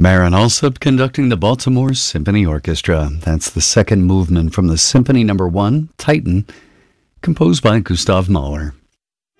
Marin Alsop conducting the Baltimore Symphony Orchestra. That's the second movement from the Symphony No. 1, Titan, composed by Gustav Mahler.